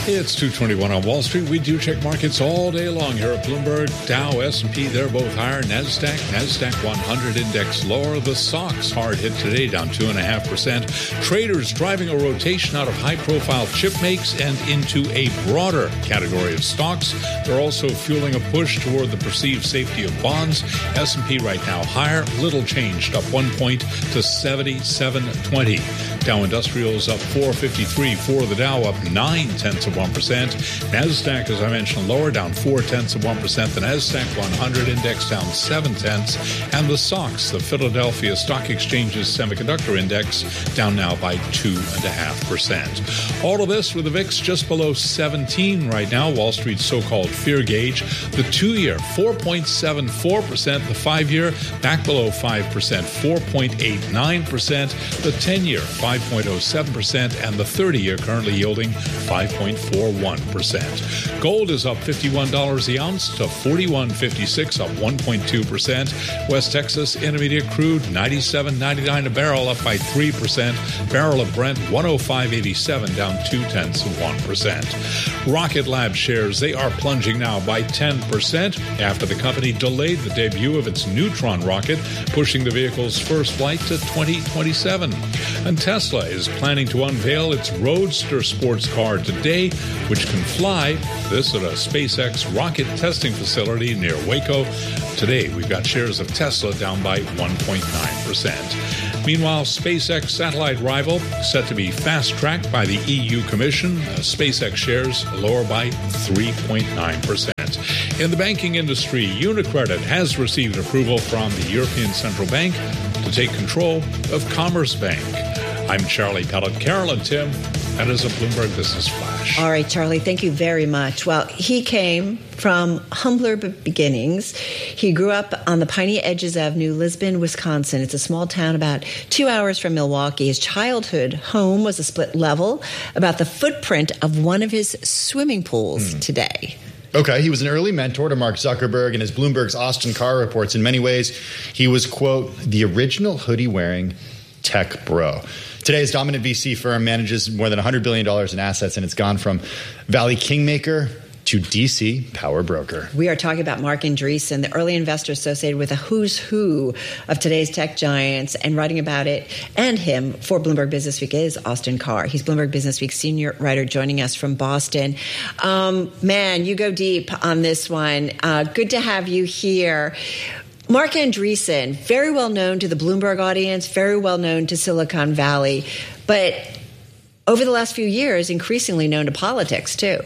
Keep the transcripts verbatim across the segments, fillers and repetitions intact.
It's two twenty-one on Wall Street. We do check markets all day long here at Bloomberg. Dow, S and P, they're both higher. NASDAQ, NASDAQ one hundred index lower. The S O X hard hit today, down two point five percent. Traders driving a rotation out of high-profile chip makes and into a broader category of stocks. They're also fueling a push toward the perceived safety of bonds. S and P right now higher, little changed, up one point to seventy-seven twenty. Dow Industrials up four fifty-three for the Dow, up nine tenths of one percent. NASDAQ, as I mentioned, lower, down four tenths of one percent. The NASDAQ one hundred index down seven tenths. And the S O X, the Philadelphia Stock Exchange's semiconductor index, down now by two point five percent. All of this with the V I X just below seventeen right now, Wall Street's so-called fear gauge. The two-year, four point seven four percent. The five-year, back below five percent, four point eight nine percent. The ten-year, five point oh seven percent. And the thirty-year currently yielding five point four one percent. Gold is up fifty-one dollars the ounce to forty-one fifty-six, up one point two percent. West Texas Intermediate crude ninety-seven ninety-nine a barrel, up by three percent. Barrel of Brent one oh five eighty-seven, down two tenths of one percent. Rocket Lab shares, they are plunging now by ten percent after the company delayed the debut of its Neutron rocket, pushing the vehicle's first flight to twenty twenty-seven. And Tesla is planning to unveil its Roadster sports car today, which can fly. This at a SpaceX rocket testing facility near Waco. Today, we've got shares of Tesla down by one point nine percent. Meanwhile, SpaceX satellite rival set to be fast-tracked by the E U Commission. Uh, SpaceX shares lower by three point nine percent. In the banking industry, UniCredit has received approval from the European Central Bank to take control of Commerce Bank. I'm Charlie Pellet. Carol and Tim, that is a Bloomberg Business Flash. All right, Charlie, thank you very much. Well, he came from humbler beginnings. He grew up on the piney edges of New Lisbon, Wisconsin. It's a small town about two hours from Milwaukee. His childhood home was a split level, about the footprint of one of his swimming pools mm. today. Okay, he was an early mentor to Mark Zuckerberg, and as Bloomberg's Austin Carr reports, in many ways, he was, quote, the original hoodie-wearing tech bro. Today's dominant V C firm manages more than one hundred billion dollars in assets, and it's gone from Valley Kingmaker to D C power broker. We are talking about Marc Andreessen, the early investor associated with a who's who of today's tech giants, and writing about it and him for Bloomberg Businessweek is Austin Carr. He's Bloomberg Businessweek senior writer joining us from Boston. Um, man, you go deep on this one. Uh, good to have you here. Marc Andreessen, very well known to the Bloomberg audience, very well known to Silicon Valley, but over the last few years, increasingly known to politics, too.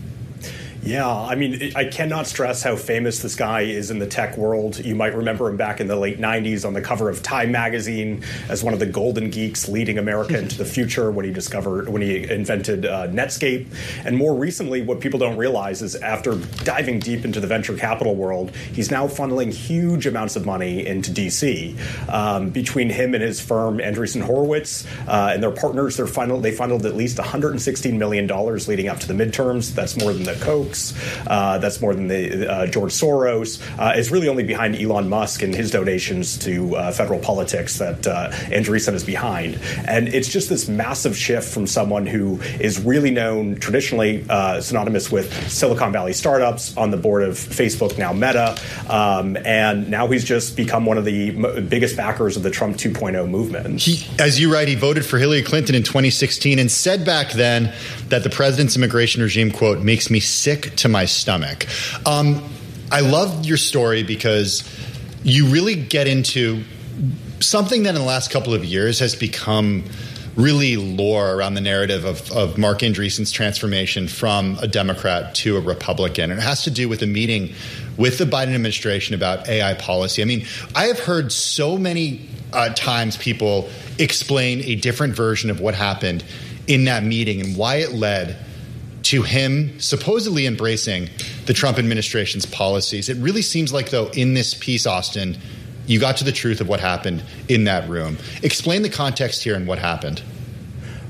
Yeah, I mean, I cannot stress how famous this guy is in the tech world. You might remember him back in the late nineties on the cover of Time magazine as one of the golden geeks leading America into the future when he discovered, when he invented uh, Netscape. And more recently, what people don't realize is after diving deep into the venture capital world, he's now funneling huge amounts of money into D C. Um, between him and his firm, Andreessen Horowitz, uh, and their partners, they're funneled, they funneled at least one hundred sixteen million dollars leading up to the midterms. That's more than the Koch. Uh, that's more than the uh, George Soros. Uh, it's really only behind Elon Musk and his donations to uh, federal politics that uh, Andreessen is behind. And it's just this massive shift from someone who is really known traditionally uh, synonymous with Silicon Valley startups, on the board of Facebook, now Meta. Um, and now he's just become one of the m- biggest backers of the Trump two point oh movement. He, as you write, he voted for Hillary Clinton in twenty sixteen and said back then that the president's immigration regime, quote, makes me sick to my stomach. Um, I love your story because you really get into something that in the last couple of years has become really lore around the narrative of, of Marc Andreessen's transformation from a Democrat to a Republican. And it has to do with a meeting with the Biden administration about A I policy. I mean, I have heard so many uh, times people explain a different version of what happened in that meeting and why it led to him supposedly embracing the Trump administration's policies. It really seems like, though, in this piece, Austin, you got to the truth of what happened in that room. Explain the context here and what happened.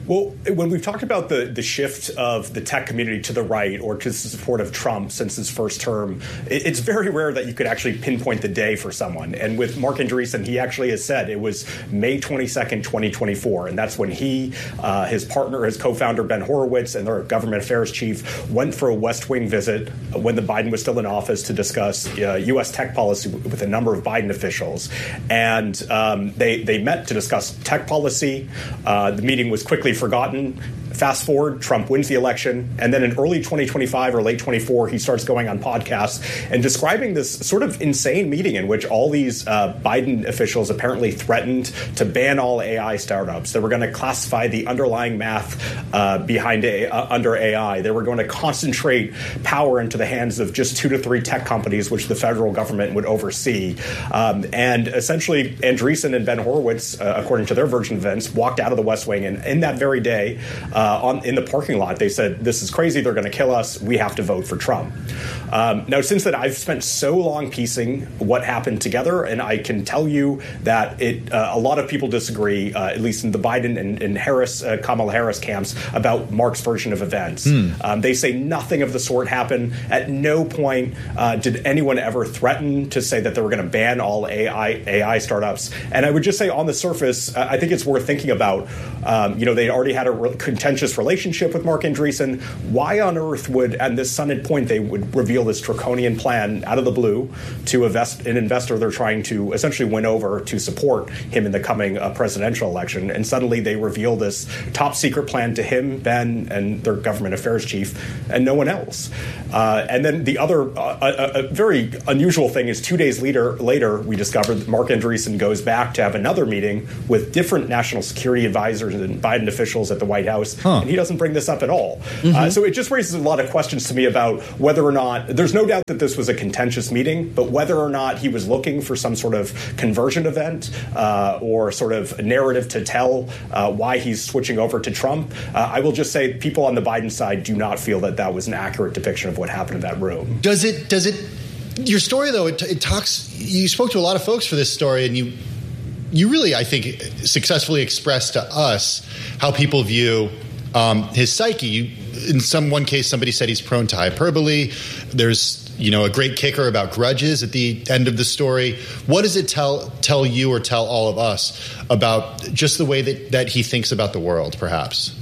Well, when we've talked about the, the shift of the tech community to the right or to the support of Trump since his first term, it, it's very rare that you could actually pinpoint the day for someone. And with Marc Andreessen, he actually has said it was May twenty-second, twenty twenty-four. And that's when he, uh, his partner, his co-founder, Ben Horowitz, and their government affairs chief went for a West Wing visit when the Biden was still in office to discuss uh, U S tech policy with a number of Biden officials. And um, they, they met to discuss tech policy. Uh, the meeting was quickly forgotten. Fast forward, Trump wins the election, and then in early twenty twenty-five or late twenty-four, he starts going on podcasts and describing this sort of insane meeting in which all these uh, Biden officials apparently threatened to ban all A I startups. They were going to classify the underlying math uh, behind a, uh, under A I. They were going to concentrate power into the hands of just two to three tech companies, which the federal government would oversee. Um, and essentially, Andreessen and Ben Horowitz, uh, according to their version of events, walked out of the West Wing, and in that very day, uh, Uh, on, in the parking lot, they said, this is crazy, they're going to kill us, we have to vote for Trump. Um, now, since then, I've spent so long piecing what happened together, and I can tell you that it uh, a lot of people disagree, uh, at least in the Biden and, and Harris, uh, Kamala Harris camps, about Mark's version of events. Mm. Um, they say nothing of the sort happened. At no point uh, did anyone ever threaten to say that they were going to ban all A I, A I startups. And I would just say on the surface, uh, I think it's worth thinking about. Um, you know, they already had a re- contentious relationship with Marc Andreessen. Why on earth would, at this summit point, they would reveal this draconian plan out of the blue to invest an investor they're trying to essentially win over to support him in the coming uh, presidential election? And suddenly they reveal this top secret plan to him, Ben, and their government affairs chief, and no one else. Uh, and then the other uh, a, a very unusual thing is two days later, later we discovered that Marc Andreessen goes back to have another meeting with different national security advisors and Biden officials at the White House. Huh. And he doesn't bring this up at all. Mm-hmm. Uh, so it just raises a lot of questions to me about whether or not, there's no doubt that this was a contentious meeting, but whether or not he was looking for some sort of conversion event uh, or sort of narrative to tell uh, why he's switching over to Trump. Uh, I will just say people on the Biden side do not feel that that was an accurate depiction of what happened in that room. Does it, does it, your story though, it, it talks, you spoke to a lot of folks for this story, and you, you really, I think, successfully expressed to us how people view um, his psyche. You, in some one case, somebody said he's prone to hyperbole. There's, you know, a great kicker about grudges at the end of the story. What does it tell tell you or tell all of us about just the way that, that he thinks about the world, perhaps?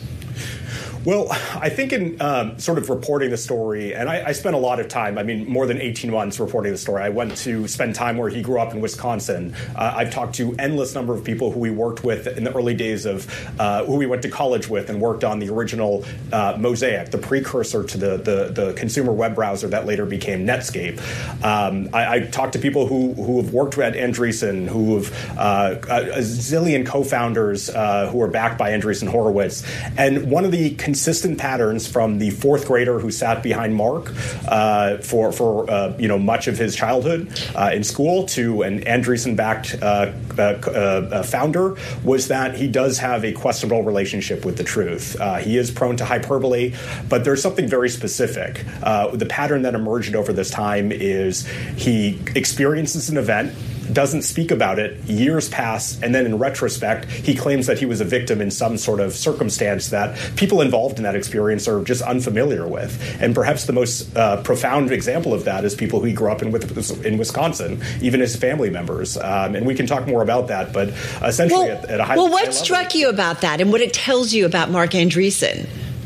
Well, I think in um, sort of reporting the story, and I, I spent a lot of time, I mean, more than eighteen months reporting the story. I went to spend time where he grew up in Wisconsin. Uh, I've talked to endless number of people who we worked with in the early days of, uh, who we went to college with and worked on the original uh, Mosaic, the precursor to the, the, the consumer web browser that later became Netscape. Um, I, I talked to people who, who have worked with Andreessen, who have uh, a zillion co-founders uh, who are backed by Andreessen Horowitz. And one of the consistent patterns from the fourth grader who sat behind Mark uh, for for uh, you know much of his childhood uh, in school to an Andreessen-backed uh, uh, uh, founder was that he does have a questionable relationship with the truth. Uh, he is prone to hyperbole, but there's something very specific. Uh, the pattern that emerged over this time is he experiences an event, doesn't speak about it, years pass, and then in retrospect, he claims that he was a victim in some sort of circumstance that people involved in that experience are just unfamiliar with. And perhaps the most uh, profound example of that is people who he grew up in with in Wisconsin, even his family members. Um, and we can talk more about that, but essentially well, at, at a high Well, high what level, struck you about that and what it tells you about Marc Andreessen?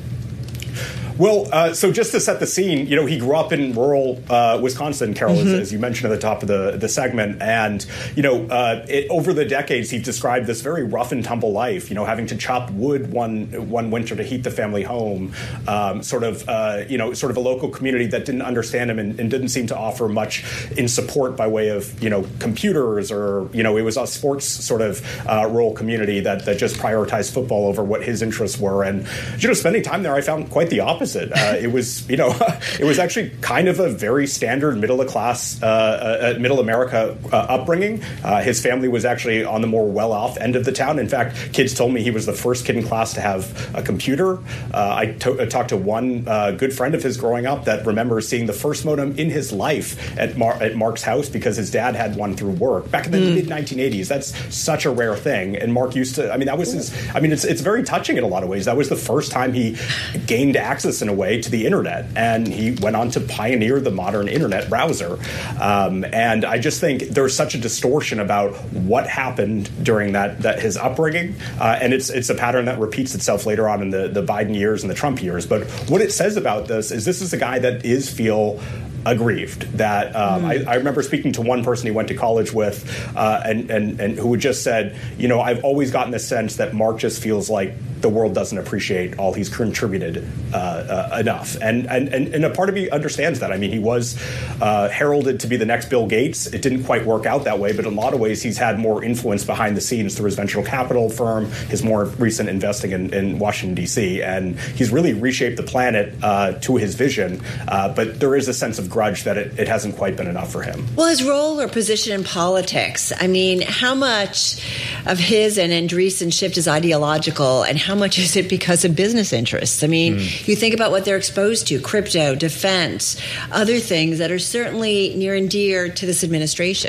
Well, uh, so just to set the scene, you know, he grew up in rural uh, Wisconsin, Carol, mm-hmm. as, as you mentioned at the top of the, the segment. And, you know, uh, it, over the decades, he's described this very rough and tumble life, you know, having to chop wood one one winter to heat the family home, um, sort of, uh, you know, sort of a local community that didn't understand him and, and didn't seem to offer much in support by way of, you know, computers or, you know, it was a sports sort of uh, rural community that, that just prioritized football over what his interests were. And, you know, spending time there, I found quite the opposite. opposite. Uh, it was, you know, it was actually kind of a very standard middle class, uh, uh, middle America uh, upbringing. Uh, his family was actually on the more well-off end of the town. In fact, kids told me he was the first kid in class to have a computer. Uh, I, to- I talked to one uh, good friend of his growing up that remembers seeing the first modem in his life at, Mar- at Mark's house because his dad had one through work back in the mm. mid nineteen eighties. That's such a rare thing. And Mark used to, I mean, that was his, I mean, it's it's very touching in a lot of ways. That was the first time he gained access in a way to the internet. And he went on to pioneer the modern internet browser. Um, and I just think there's such a distortion about what happened during that, that his upbringing. Uh, and it's it's a pattern that repeats itself later on in the, the Biden years and the Trump years. But what it says about this is this is a guy that is feel aggrieved. That um, mm. I, I remember speaking to one person he went to college with uh, and, and, and who had just said, you know, I've always gotten the sense that Mark just feels like the world doesn't appreciate all he's contributed uh, uh, enough. And, and, and, and a part of me understands that. I mean, he was uh, heralded to be the next Bill Gates. It didn't quite work out that way, but in a lot of ways he's had more influence behind the scenes through his venture capital firm, his more recent investing in, in Washington, D C. And he's really reshaped the planet uh, to his vision. Uh, but there is a sense of grudge that it, it hasn't quite been enough for him. Well, his role or position in politics, I mean, how much of his and Andreessen shift is ideological and how much is it because of business interests? I mean, mm. you think about what they're exposed to, crypto, defense, other things that are certainly near and dear to this administration.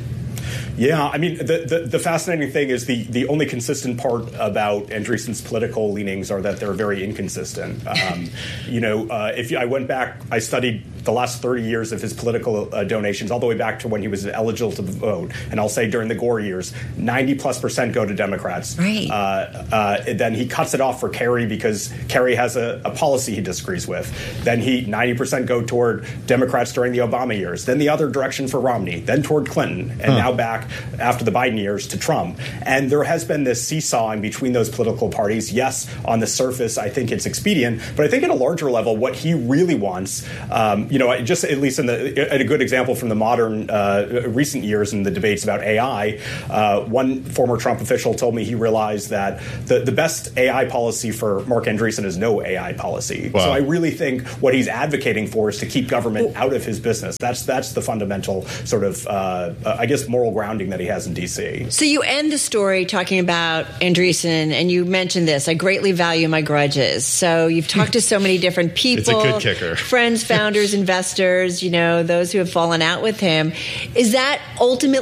Yeah, I mean, the, the, the fascinating thing is the, the only consistent part about Andreessen's political leanings are that they're very inconsistent. Um, you know, uh, if you, I went back, I studied the last thirty years of his political uh, donations, all the way back to when he was eligible to vote. And I'll say during the Gore years, ninety plus percent go to Democrats. Right. Uh, uh, then he cuts it off for Kerry because Kerry has a, a policy he disagrees with. Then he ninety percent go toward Democrats during the Obama years. Then the other direction for Romney. Then toward Clinton. And huh. now back after the Biden years to Trump. And there has been this seesawing between those political parties. Yes, on the surface, I think it's expedient. But I think at a larger level, what he really wants, um, you know, just at least in the, a good example from the modern uh, recent years in the debates about A I, uh, one former Trump official told me he realized that the, the best A I policy for Mark Andreessen is no A I policy. Wow. So I really think what he's advocating for is to keep government out of his business. That's that's the fundamental sort of, uh, uh, I guess, moral grounding that he has in D C. So you end the story talking about Andreessen, and you mentioned this, I greatly value my grudges. So you've talked to so many different people. It's a good kicker. Friends, founders, investors, you know, those who have fallen out with him. Is that ultimately